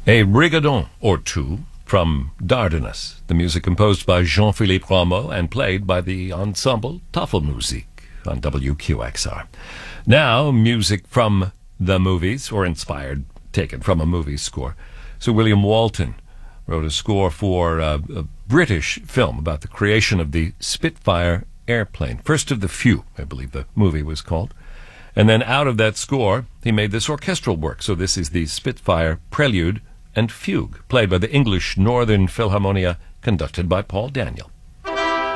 A rigodon or two from Dardanus, the music composed by Jean-Philippe Rameau and played by the ensemble Tafelmusik on WQXR. Now, music from the movies, or inspired, taken from a movie score. So William Walton wrote a score for a British film about the creation of the Spitfire airplane, first of the few, I believe the movie was called. And then out of that score, he made this orchestral work. So this is the Spitfire Prelude and Fugue, played by the English Northern Philharmonia, conducted by Paul Daniel.